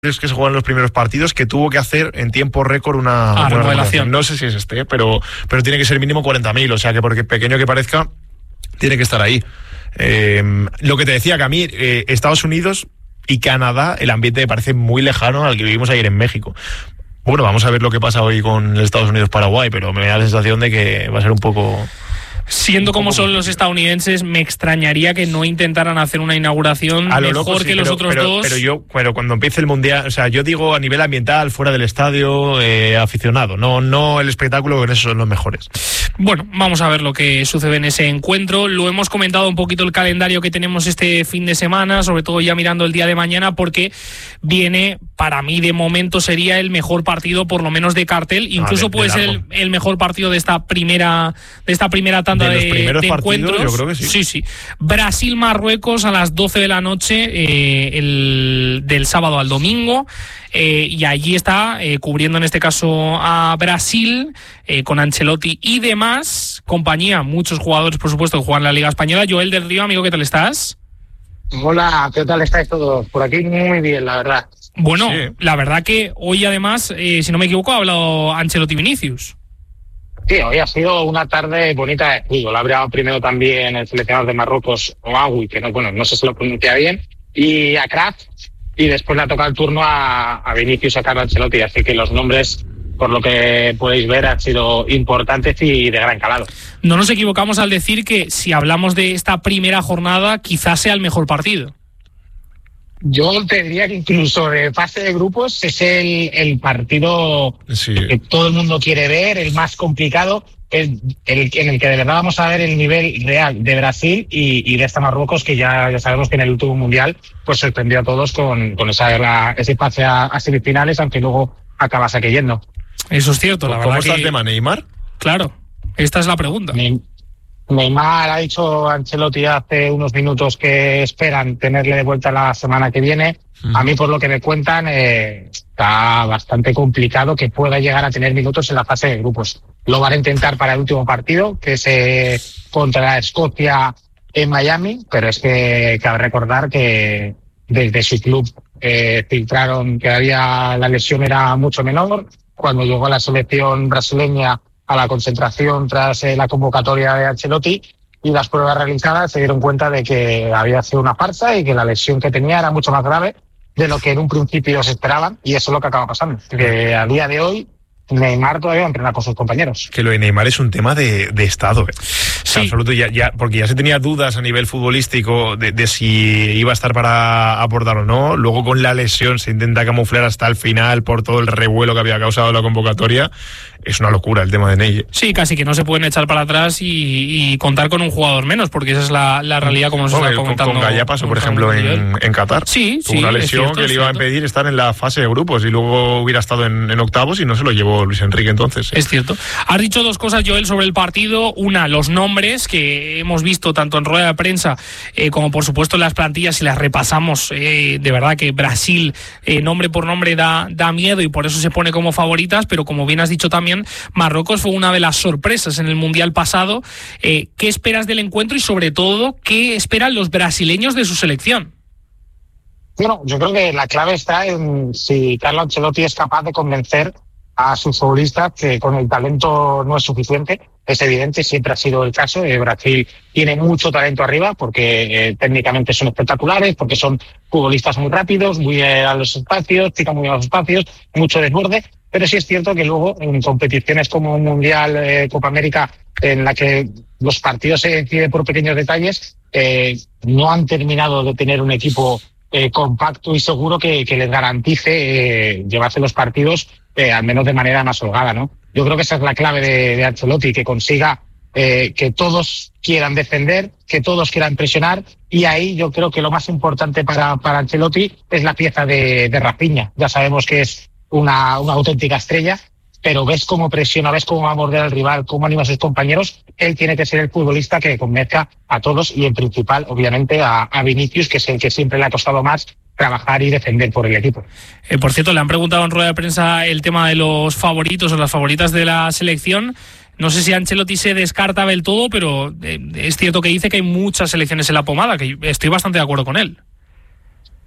que se juegan los primeros partidos, que tuvo que hacer en tiempo récord una remodelación. No sé si es pero tiene que ser mínimo 40.000, o sea que porque pequeño que parezca, tiene que estar ahí. Lo que te decía, que a mí Estados Unidos y Canadá, el ambiente me parece muy lejano al que vivimos ayer en México. Bueno, vamos a ver lo que pasa hoy con Estados Unidos-Paraguay, pero me da la sensación de que va a ser un poco... Siendo como son los estadounidenses, me extrañaría que no intentaran hacer una inauguración mejor loco, sí, que los otros dos. Pero cuando empiece el Mundial, o sea, yo digo a nivel ambiental, fuera del estadio, aficionado, no el espectáculo, que en eso son los mejores. Bueno, vamos a ver lo que sucede en ese encuentro. Lo hemos comentado un poquito el calendario que tenemos este fin de semana, sobre todo ya mirando el día de mañana, porque viene, para mí de momento sería el mejor partido, por lo menos de cartel, incluso puede ser el mejor partido de esta primera tanda de los primeros de partidos, encuentros. Yo creo que sí. Sí. Brasil-Marruecos a las 12 de la noche, del sábado al domingo. Y allí está cubriendo en este caso a Brasil, con Ancelotti y demás compañía, muchos jugadores por supuesto que juegan en la Liga Española. Joel del Río, amigo, ¿qué tal estás? Hola, ¿qué tal estáis todos? Por aquí muy bien, la verdad. Bueno, sí. La verdad que hoy además, si no me equivoco, ha hablado Ancelotti Vinicius. Sí, hoy ha sido una tarde bonita de fútbol. Ha hablado primero también el seleccionador de Marruecos, Ouaoui, que no sé si lo pronuncia bien, y a Kraft, y después le ha tocado el turno a Vinicius, a Carlo Ancelotti, así que los nombres, por lo que podéis ver, han sido importantes y de gran calado. No nos equivocamos al decir que si hablamos de esta primera jornada, quizás sea el mejor partido. Yo te diría que incluso de fase de grupos es el partido que todo el mundo quiere ver, el más complicado, en el que de verdad vamos a ver el nivel real de Brasil y de esta Marruecos, que ya sabemos que en el último mundial pues sorprendió a todos con ese pase a semifinales, aunque luego acabase cayendo. Eso es cierto, la verdad. ¿Cómo está el tema, Neymar? Claro, esta es la pregunta. Neymar ha dicho a Ancelotti hace unos minutos que esperan tenerle de vuelta la semana que viene. A mí, por lo que me cuentan, está bastante complicado que pueda llegar a tener minutos en la fase de grupos. Lo van a intentar para el último partido, que es contra Escocia en Miami, pero es que cabe recordar que desde su club filtraron que la lesión era mucho menor. Cuando llegó a la selección brasileña a la concentración tras la convocatoria de Ancelotti y las pruebas realizadas, se dieron cuenta de que había sido una farsa y que la lesión que tenía era mucho más grave de lo que en un principio se esperaban, y eso es lo que acaba pasando, que a día de hoy Neymar todavía entrena con sus compañeros. Que lo de Neymar es un tema de estado, Sí. Absoluto, porque ya se tenía dudas a nivel futbolístico de si iba a estar para aportar o no. Luego con la lesión se intenta camuflar hasta el final por todo el revuelo que había causado la convocatoria. Es una locura el tema de Ney. Sí, casi que no se pueden echar para atrás y contar con un jugador menos, porque esa es la realidad, como nos está comentando. Con Gaya pasó, por ejemplo, en Qatar. Sí, tuvo una lesión que le iba a impedir estar en la fase de grupos y luego hubiera estado en octavos y no se lo llevó Luis Enrique entonces. Es cierto. Has dicho dos cosas, Joel, sobre el partido. Una, los nombres que hemos visto tanto en rueda de prensa como por supuesto en las plantillas, si las repasamos, de verdad que Brasil, nombre por nombre, da miedo y por eso se pone como favoritas, pero como bien has dicho también, Marruecos fue una de las sorpresas en el Mundial pasado. ¿Qué esperas del encuentro y sobre todo qué esperan los brasileños de su selección? Bueno, yo creo que la clave está en si Carlo Ancelotti es capaz de convencer a sus futbolistas que con el talento no es suficiente. Es evidente, siempre ha sido el caso. Brasil tiene mucho talento arriba porque técnicamente son espectaculares, porque son futbolistas muy rápidos, muy a los espacios, pican muy a los espacios, mucho desborde. Pero sí es cierto que luego en competiciones como un Mundial, Copa América, en la que los partidos se deciden por pequeños detalles, no han terminado de tener un equipo compacto y seguro que les garantice llevarse los partidos al menos de manera más holgada, ¿no? Yo creo que esa es la clave de Ancelotti, que consiga que todos quieran defender, que todos quieran presionar, y ahí yo creo que lo más importante para Ancelotti es la pieza de Rafinha. Ya sabemos que es una auténtica estrella, pero ves cómo presiona, ves cómo va a morder al rival, cómo anima a sus compañeros. Él tiene que ser el futbolista que convenzca a todos y en principal, obviamente, a Vinicius, que es el que siempre le ha costado más trabajar y defender por el equipo. Por cierto, le han preguntado en rueda de prensa el tema de los favoritos o las favoritas de la selección. No sé si Ancelotti se descarta del todo, pero es cierto que dice que hay muchas selecciones en la pomada, que estoy bastante de acuerdo con él.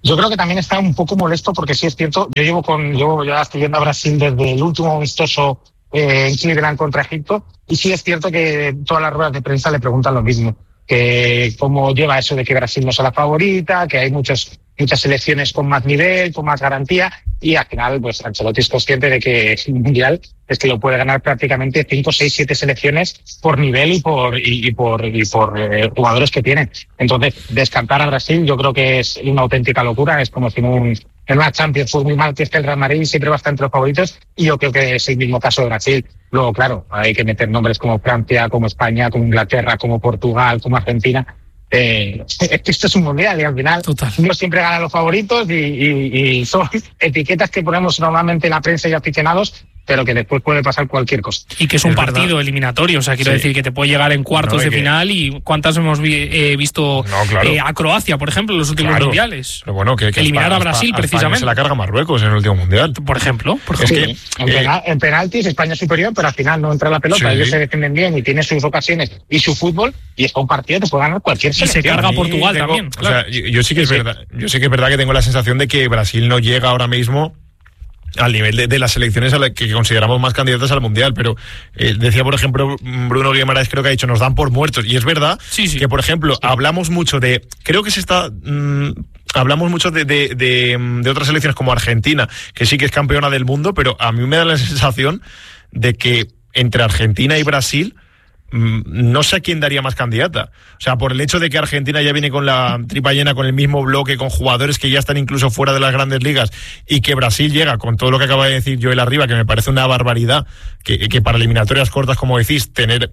Yo creo que también está un poco molesto porque sí es cierto, yo ya estoy viendo a Brasil desde el último amistoso en Cleveland contra Egipto, y sí es cierto que todas las ruedas de prensa le preguntan lo mismo, que cómo lleva eso de que Brasil no sea la favorita, que hay muchas selecciones con más nivel, con más garantía, y al final pues Ancelotti es consciente de que el Mundial es que lo puede ganar prácticamente 5, 6, 7 selecciones por nivel y por jugadores que tienen. Entonces, descartar a Brasil yo creo que es una auténtica locura. Es como si en una Champions fue muy mal que esté el Real Madrid, siempre va a estar entre los favoritos, y yo creo que es el mismo caso de Brasil. Luego, claro, hay que meter nombres como Francia, como España, como Inglaterra, como Portugal, como Argentina. Es que esto es un mundial y al final no siempre ganan los favoritos y son etiquetas que ponemos normalmente en la prensa y aficionados, pero que después puede pasar cualquier cosa. Y que es un partido eliminatorio, o sea, quiero decir que te puede llegar en cuartos de final, y cuántas hemos visto a Croacia, por ejemplo, en los últimos mundiales. Pero bueno, que eliminar a Brasil, precisamente. Se la carga Marruecos en el último mundial. Por ejemplo. Es que, en penaltis España es superior, pero al final no entra la pelota, ellos se defienden bien y tienen sus ocasiones y su fútbol, y es un partido que puede ganar cualquier selección. Y se carga a Portugal también. Claro. O sea, yo sí que es verdad. Yo sí que es verdad que tengo la sensación de que Brasil no llega ahora mismo al nivel de las selecciones a las que consideramos más candidatas al Mundial, pero decía, por ejemplo, Bruno Guimaraes, creo que ha dicho, nos dan por muertos, y es verdad que, por ejemplo, hablamos mucho de, creo que se está... hablamos mucho de otras selecciones como Argentina, que sí que es campeona del mundo, pero a mí me da la sensación de que entre Argentina y Brasil no sé a quién daría más candidata. O sea, por el hecho de que Argentina ya viene con la tripa llena, con el mismo bloque, con jugadores que ya están incluso fuera de las grandes ligas, y que Brasil llega con todo lo que acaba de decir Joel arriba, que me parece una barbaridad, que para eliminatorias cortas, como decís, tener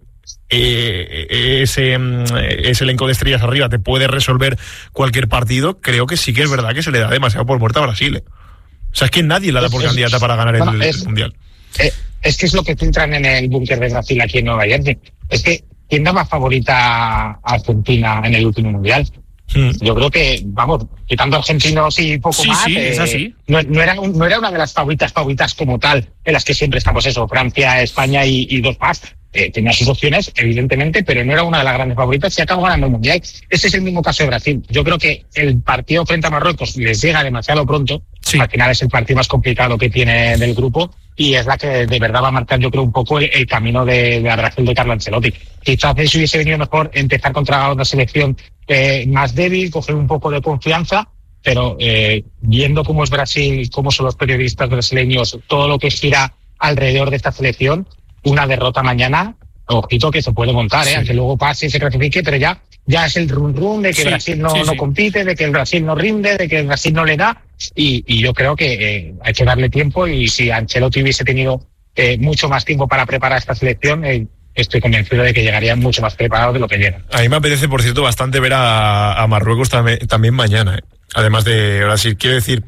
ese elenco de estrellas arriba te puede resolver cualquier partido. Creo que sí que es verdad que se le da demasiado por muerta a Brasil. O sea, es que nadie la da por candidata para ganar el Mundial. Es que es lo que filtran en el búnker de Brasil aquí en Nueva Jersey. Es que, ¿quién daba favorita a Argentina en el último Mundial? Yo creo que, vamos, quitando argentinos y poco más, es así. No era una de las favoritas como tal, en las que siempre estamos Francia, España y dos más. Tenía sus opciones, evidentemente, pero no era una de las grandes favoritas y acabó ganando el Mundial. Ese es el mismo caso de Brasil. Yo creo que el partido frente a Marruecos les llega demasiado pronto. Al final es el partido más complicado que tiene del grupo, y es la que de verdad va a marcar, yo creo, un poco el camino de la Brasil de Carlo Ancelotti. Quizás eso hubiese venido mejor empezar contra una selección más débil, coger un poco de confianza, pero viendo cómo es Brasil, cómo son los periodistas brasileños, todo lo que gira alrededor de esta selección, una derrota mañana, ojito que se puede montar, aunque luego pase y se clasifique, pero ya es el rum de que Brasil no compite, de que el Brasil no rinde, de que el Brasil no le da, y yo creo que hay que darle tiempo, y si Ancelotti hubiese tenido mucho más tiempo para preparar esta selección, estoy convencido de que llegarían mucho más preparados de lo que llegan. A mí me apetece, por cierto, bastante ver a Marruecos también mañana, además de Brasil. Quiero decir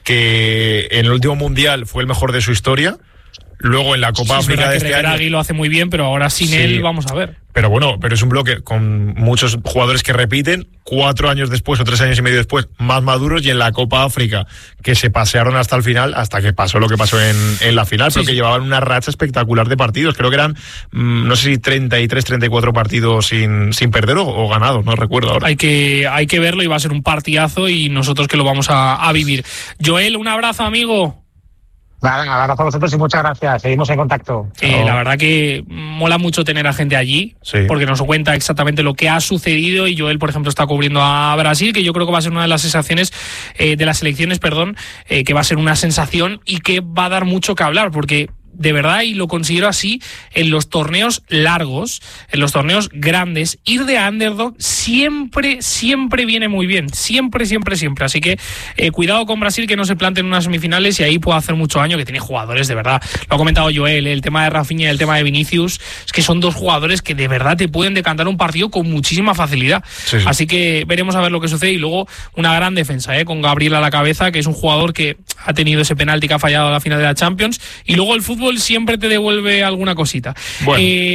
que en el último Mundial fue el mejor de su historia. Luego en la Copa África de este año Regragui lo hace muy bien, pero ahora sin él vamos a ver. Pero bueno, es un bloque con muchos jugadores que repiten, 4 años después o 3 años y medio después, más maduros, y en la Copa África que se pasearon hasta el final, hasta que pasó lo que pasó en la final, pero que llevaban una racha espectacular de partidos. Creo que eran, no sé si 33, 34 partidos sin perder o ganados, no recuerdo ahora. Hay que verlo, y va a ser un partidazo, y nosotros que lo vamos a vivir. Joel, un abrazo, amigo. Nada, un abrazo a vosotros y muchas gracias. Seguimos en contacto. La verdad que mola mucho tener a gente allí, porque nos cuenta exactamente lo que ha sucedido, y Joel, por ejemplo, está cubriendo a Brasil, que yo creo que va a ser una de las sensaciones de las selecciones, que va a ser una sensación y que va a dar mucho que hablar, porque de verdad, y lo considero así, en los torneos largos, en los torneos grandes, ir de underdog siempre viene muy bien. Siempre. Así que cuidado con Brasil, que no se plante en unas semifinales, y ahí puede hacer mucho daño, que tiene jugadores de verdad. Lo ha comentado Joel, el tema de Rafinha y el tema de Vinicius, es que son dos jugadores que de verdad te pueden decantar un partido con muchísima facilidad. Sí. Así que veremos a ver lo que sucede. Y luego una gran defensa, con Gabriel a la cabeza, que es un jugador que ha tenido ese penalti que ha fallado a la final de la Champions, y luego el fútbol siempre te devuelve alguna cosita. Bueno.